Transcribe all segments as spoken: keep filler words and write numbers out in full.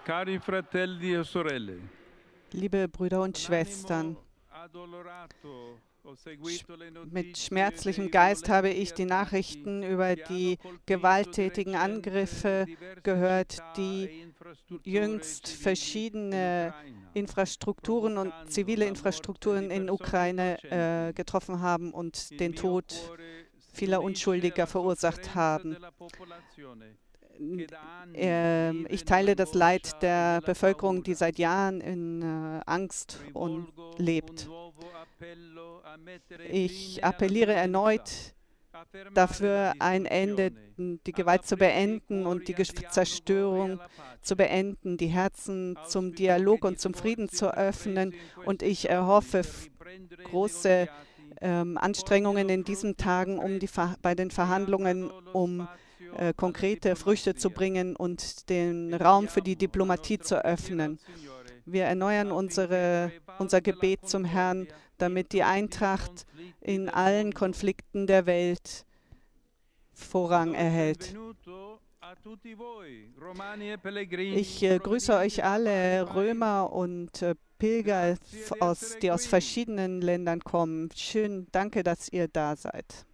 Cari fratelli e sorelle, Liebe Brüder und con Schwestern, animo addolorato ho sch seguito le mit notizie schmerzlichem dei Geist habe violenti ich die attacchi Nachrichten über che hanno die colpito di gewalttätigen recente Angriffe diverse gehört, città die e infrastrutture jüngst civili in verschiedene Ucraina, Infrastrukturen und provocando zivile la morte di Infrastrukturen in persone Ukraine äh, innocenti. getroffen haben und Il den mio Tod cuore si vieler unisce Unschuldiger alla verursacht sofferenza haben. della popolazione N- che da anni ähm, Ich vive teile das Leid nell'angoscia e der nella Bevölkerung, die paura. seit Jahren in äh, Angst und Rivolgo un lebt. nuovo appello a mettere Ich fine alla appelliere violenza, erneut a fermare la dafür, ein Ende, distruzione, die ad Gewalt zu aprire i beenden und die cuori al Ges- dialogo e Zerstörung alla zu pace. beenden, die Herzen zum Auspico che Dialog gli und zum Frieden sforzi zu öffnen. intrapresi in Und questi ich giorni erhoffe per f- riprendere i große negoziati ähm, Anstrengungen portino in diesen frutti Tagen, um die Ver bei den concreti e Verhandlungen, aprano lo um äh, spazio alla konkrete Früchte zu diplomazia. bringen und den E Raum für die chiediamo la Diplomatie nostra zu preghiera al öffnen. Signore Wir erneuern affinché unsere, unser prevalga la Gebet zum Herrn, concordia in damit die tutti i Eintracht conflitti in del allen mondo. Konflikten der Welt Vorrang Do il erhält. benvenuto a tutti voi, romani e pellegrini Ich äh, grüße provenienti euch da vari alle, Römer paesi. und äh, Pilger, Grazie f- di aus, essere die aus qui. verschiedenen Ländern kommen. Schön, danke, dass ihr da seid.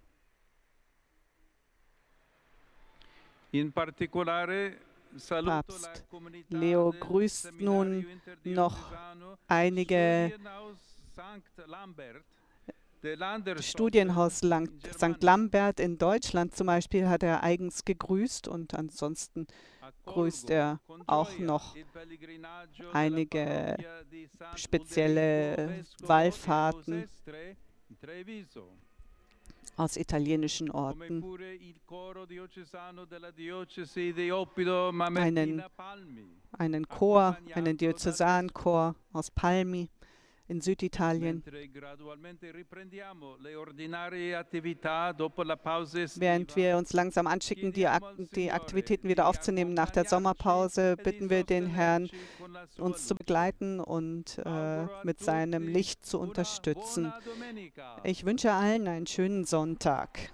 In particolare saluto la Papst comunità Leo del grüßt nun Seminario noch Interdiocesano einige Studienhaus Sankt Lambert, der Landershof Studienhaus in Lang- Sankt Germania. Lambert in Deutschland zum Beispiel hat er eigens gegrüßt und ansonsten grüßt Accolgo er con auch gioia noch il pellegrinaggio della einige parrocchia di San spezielle Ulderico Vescovo e Wallfahrten Ausestre in Treviso, aus italienischen come Orten, pure il coro diocesano della diocesi di Oppido einen, Mamertina Palmi, einen Chor, einen accompagnato dal Diözesanchor aus Palmi in Süditalien. Mentre gradualmente riprendiamo le ordinarie attività dopo la pausa Während estiva, wir uns langsam anschicken, die, Ak chiediamo al die Signore Aktivitäten di wieder aufzunehmen nach der accompagnarci Sommerpause, e di bitten wir den Herrn, sostenerci con la sua uns zu luce. begleiten und äh, Auguro a mit seinem tutti Licht zu una unterstützen. buona domenica. Ich wünsche allen einen schönen Sonntag.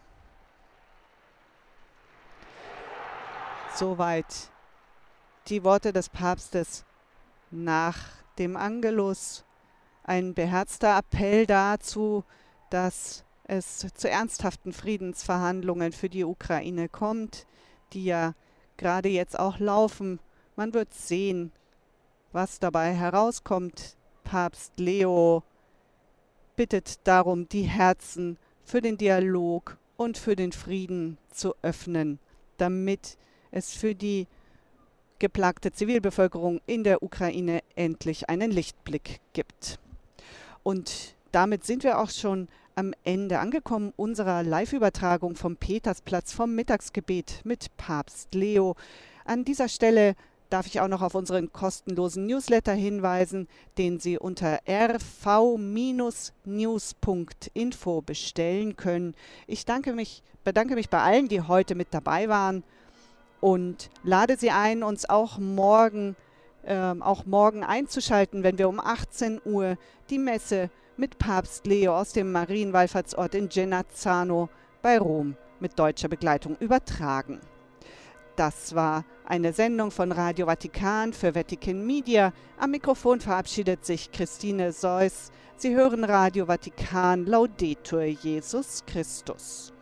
Soweit die Worte des Papstes nach dem Angelus. Ein beherzter Appell dazu, dass es zu ernsthaften Friedensverhandlungen für die Ukraine kommt, die ja gerade jetzt auch laufen. Man wird sehen, was dabei herauskommt. Papst Leo bittet darum, die Herzen für den Dialog und für den Frieden zu öffnen, damit es für die geplagte Zivilbevölkerung in der Ukraine endlich einen Lichtblick gibt. Und damit sind wir auch schon am Ende angekommen unserer Live-Übertragung vom Petersplatz vom Mittagsgebet mit Papst Leo. An dieser Stelle darf ich auch noch auf unseren kostenlosen Newsletter hinweisen, den Sie unter r v News punkt info bestellen können. Ich danke mich, bedanke mich bei allen, die heute mit dabei waren und lade Sie ein, uns auch morgen, ähm, auch morgen einzuschalten, wenn wir um achtzehn Uhr die Messe mit Papst Leo aus dem Marienwallfahrtsort in Genazzano bei Rom mit deutscher Begleitung übertragen. Das war eine Sendung von Radio Vatikan für Vatican Media. Am Mikrofon verabschiedet sich Christine Seuss. Sie hören Radio Vatikan, Laudetur Jesus Christus.